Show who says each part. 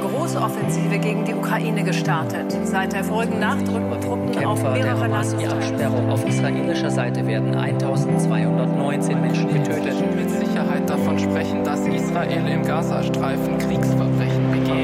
Speaker 1: Großoffensive gegen die Ukraine gestartet. Seit der vorigen Nacht rücken Truppen auf mehrere Landesteile.
Speaker 2: Auf israelischer Seite werden 1219 Menschen getötet.
Speaker 3: Mit Sicherheit davon sprechen, dass Israel im Gazastreifen Kriegsverbrechen begeht.